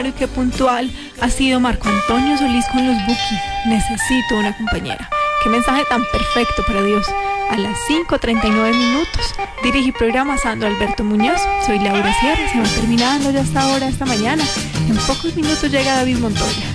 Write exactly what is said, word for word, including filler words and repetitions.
Qué puntual ha sido Marco Antonio Solís con los Buki. Necesito una compañera. Qué mensaje tan perfecto para Dios. A las cinco treinta y nueve minutos dirigí programa Sandro Alberto Muñoz. Soy Laura Sierra. Se va terminando ya hasta ahora, esta mañana. En pocos minutos llega David Montoya.